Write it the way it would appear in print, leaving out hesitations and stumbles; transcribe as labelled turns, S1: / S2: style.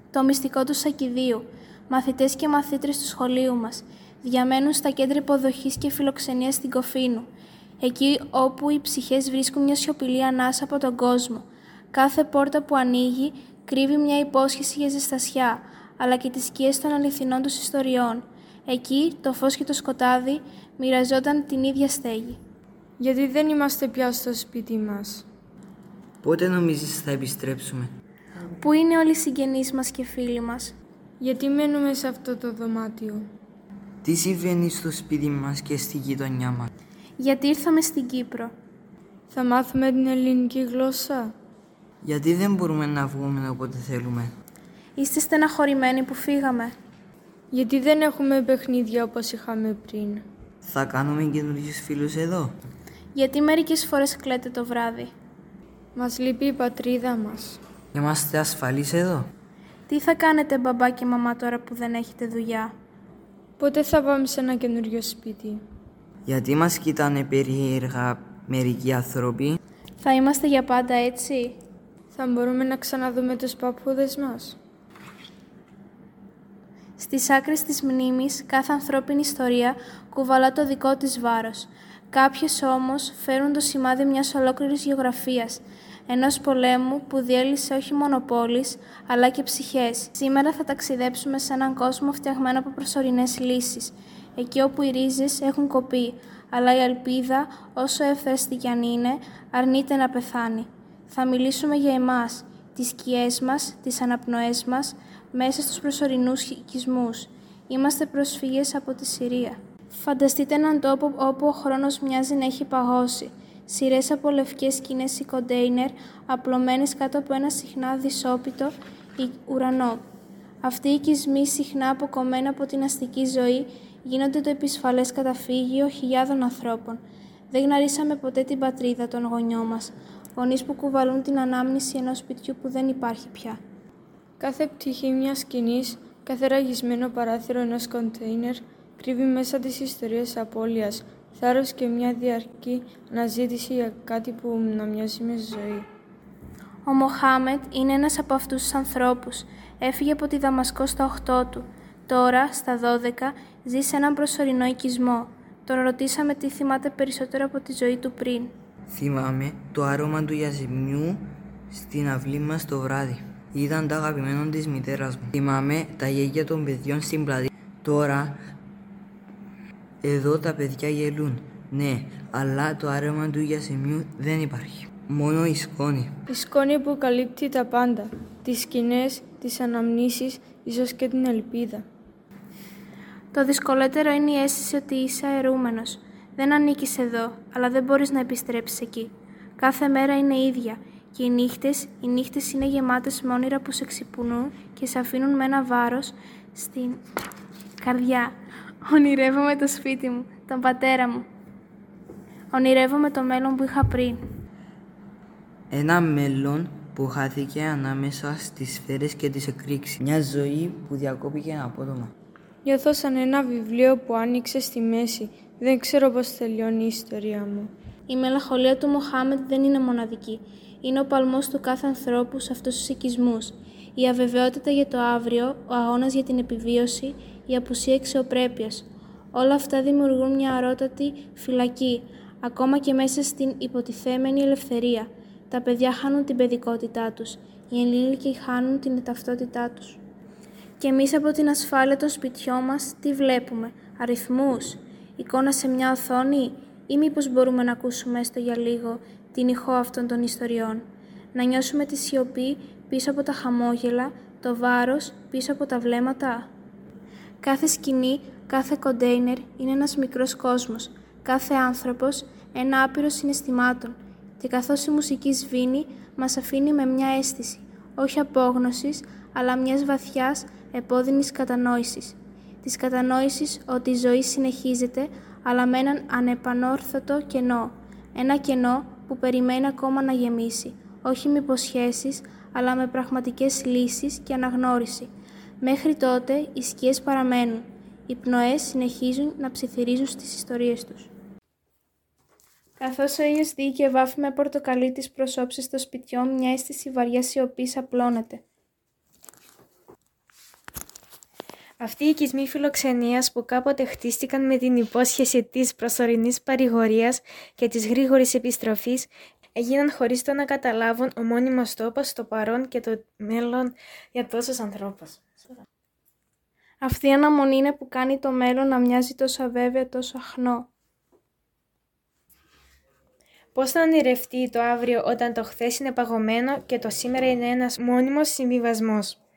S1: Το μυστικό του Σακηδίου. Μαθητές και μαθήτρες του σχολείου μας διαμένουν στα κέντρα υποδοχής και φιλοξενίας στην Κοφίνου, εκεί όπου οι ψυχές βρίσκουν μια σιωπηλή ανάσα από τον κόσμο. Κάθε πόρτα που ανοίγει κρύβει μια υπόσχεση για ζεστασιά, αλλά και τις σκιές των αληθινών τους ιστοριών. Εκεί το φως και το σκοτάδι μοιραζόταν την ίδια στέγη.
S2: Γιατί δεν είμαστε πια στο σπίτι μας?
S3: Πότε νομίζεις θα επιστρέψουμε?
S1: Πού είναι όλοι οι συγγενείς μας και φίλοι μας?
S2: Γιατί μένουμε σε αυτό το δωμάτιο?
S3: Τι συμβαίνει στο σπίτι μας και στη γειτονιά μας?
S1: Γιατί ήρθαμε στην Κύπρο?
S2: Θα μάθουμε την ελληνική γλώσσα?
S3: Γιατί δεν μπορούμε να βγούμε όποτε θέλουμε?
S1: Είστε στεναχωρημένοι που φύγαμε?
S2: Γιατί δεν έχουμε παιχνίδια όπως είχαμε πριν?
S3: Θα κάνουμε καινούριους φίλους εδώ?
S1: Γιατί μερικές φορές κλαίτε το βράδυ?
S2: Μας λείπει η πατρίδα μας.
S3: Είμαστε ασφαλείς εδώ?
S1: Τι θα κάνετε μπαμπά και μαμά τώρα που δεν έχετε δουλειά?
S2: Πότε θα πάμε σε ένα καινούριο σπίτι?
S3: Γιατί μας κοιτάνε περίεργα μερικοί άνθρωποι?
S1: Θα είμαστε για πάντα έτσι?
S2: Θα μπορούμε να ξαναδούμε τους παππούδες μας?
S1: Στις άκρες της μνήμης, κάθε ανθρώπινη ιστορία κουβαλά το δικό της βάρος. Κάποιες όμως φέρουν το σημάδι μιας ολόκληρης γεωγραφίας, ενός πολέμου που διέλυσε όχι μόνο πόλεις, αλλά και ψυχές. Σήμερα θα ταξιδέψουμε σε έναν κόσμο φτιαγμένο από προσωρινές λύσεις, εκεί όπου οι ρίζες έχουν κοπεί, αλλά η ελπίδα, όσο εύθραστη κι αν είναι, αρνείται να πεθάνει. Θα μιλήσουμε για εμάς, τις σκιές μας, τις αναπνοές μας, μέσα στους προσωρινούς οικισμούς. Είμαστε προσφύγες από τη Συρία. Φανταστείτε έναν τόπο όπου ο χρόνος μοιάζει να έχει παγώσει. Σειρές από λευκές σκηνές ή κοντέινερ, απλωμένες κάτω από ένα συχνά δυσόπιτο ουρανό. Αυτοί οι οικισμοί, συχνά αποκομμένα από την αστική ζωή, γίνονται το επισφαλές καταφύγιο χιλιάδων ανθρώπων. Δεν γνωρίσαμε ποτέ την πατρίδα των γονιών μας, γονείς που κουβαλούν την ανάμνηση ενός σπιτιού που δεν υπάρχει πια.
S2: Κάθε πτυχή μιας σκηνής, κάθε ραγισμένο παράθυρο ενός κοντέινερ κρύβει μέσα τις ιστορίες απώλειας, θάρρος και μια διαρκή αναζήτηση για κάτι που να μοιάζει με ζωή.
S1: Ο Μοχάμετ είναι ένας από αυτούς τους ανθρώπους. Έφυγε από τη Δαμασκό στα 8 του. Τώρα, στα 12, ζει σε έναν προσωρινό οικισμό. Τον ρωτήσαμε τι θυμάται περισσότερο από τη ζωή του πριν.
S3: Θυμάμαι το άρωμα του γιασμινιού στην αυλή μας το βράδυ. Ήταν το αγαπημένο της μητέρας μου. Θυμάμαι τα γέλια των παιδιών στην πλατεία. Τώρα, εδώ τα παιδιά γελούν. Ναι, αλλά το άρωμα του γιασμινιού δεν υπάρχει. Μόνο η σκόνη.
S2: Η σκόνη που καλύπτει τα πάντα. Τις σκηνές, τις αναμνήσεις, ίσως και την ελπίδα.
S1: Το δυσκολότερο είναι η αίσθηση ότι είσαι αερούμενος. Δεν ανήκεις εδώ, αλλά δεν μπορείς να επιστρέψεις εκεί. Κάθε μέρα είναι ίδια και οι νύχτες είναι γεμάτες με όνειρα που σε ξυπνούν και σε αφήνουν με ένα βάρος στην καρδιά. Ονειρεύομαι το σπίτι μου, τον πατέρα μου. Ονειρεύομαι το μέλλον που είχα πριν.
S3: Ένα μέλλον που χάθηκε ανάμεσα στις σφαίρες και τις εκρήξεις. Μια ζωή που διακόπηκε απότομα.
S2: Νιώθω σαν ένα βιβλίο που άνοιξε στη μέση. Δεν ξέρω πώς τελειώνει η ιστορία μου.
S1: Η μελαγχολία του Μοχάμετ δεν είναι μοναδική. Είναι ο παλμός του κάθε ανθρώπου σε αυτούς τους οικισμούς. Η αβεβαιότητα για το αύριο, ο αγώνας για την επιβίωση, η απουσία αξιοπρέπειας. Όλα αυτά δημιουργούν μια αρώτατη φυλακή, ακόμα και μέσα στην υποτιθέμενη ελευθερία. Τα παιδιά χάνουν την παιδικότητά τους. Οι ενήλικοι χάνουν την ταυτότητά τους. Και εμείς από την ασφάλεια των σπιτιών μας τι βλέπουμε? Αριθμούς? Εικόνα σε μια οθόνη? Ή μήπως μπορούμε να ακούσουμε έστω για λίγο την ηχό αυτών των ιστοριών? Να νιώσουμε τη σιωπή πίσω από τα χαμόγελα, το βάρος πίσω από τα βλέμματα? Κάθε σκηνή, κάθε κοντέινερ είναι ένας μικρός κόσμος. Κάθε άνθρωπος ένα άπειρο συναισθημάτων. Και καθώς η μουσική σβήνει, μας αφήνει με μια αίσθηση, όχι απόγνωσης, αλλά μιας βαθιάς επώδυνης κατανόησης. Της κατανόησης ότι η ζωή συνεχίζεται, αλλά με έναν ανεπανόρθωτο κενό. Ένα κενό που περιμένει ακόμα να γεμίσει, όχι με υποσχέσεις, αλλά με πραγματικές λύσεις και αναγνώριση. Μέχρι τότε οι σκιές παραμένουν. Οι πνοές συνεχίζουν να ψιθυρίζουν στις ιστορίες τους. Καθώς ο ήλιος δει και βάφει με πορτοκαλί τις προσώψεις των σπιτιών, μια αίσθηση βαριά σιωπής απλώνεται.
S4: Αυτοί οι οικισμοί φιλοξενίας που κάποτε χτίστηκαν με την υπόσχεση της προσωρινής παρηγορίας και της γρήγορης επιστροφής, έγιναν χωρίς το να καταλάβουν ο μόνιμος τόπος, το παρόν και το μέλλον για τόσους ανθρώπους.
S1: Αυτή η αναμονή είναι που κάνει το μέλλον να μοιάζει τόσο αβέβαιο, τόσο αχνό.
S4: Πώς θα ονειρευτεί το αύριο όταν το χθες είναι παγωμένο και το σήμερα είναι ένας μόνιμος συμβιβασμός.